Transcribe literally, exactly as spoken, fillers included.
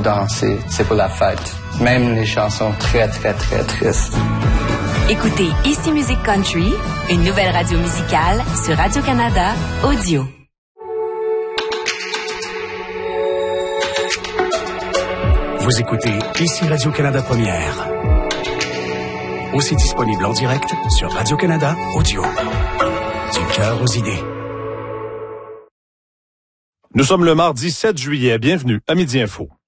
danser, c'est pour la fête. Même les chansons très, très, très tristes. Écoutez Ici Musique Country, une nouvelle radio musicale sur Radio-Canada Audio. Vous écoutez Ici Radio-Canada Première. Aussi disponible en direct sur Radio-Canada Audio. Du cœur aux idées. Nous sommes le mardi sept juillet. Bienvenue à Midi Info.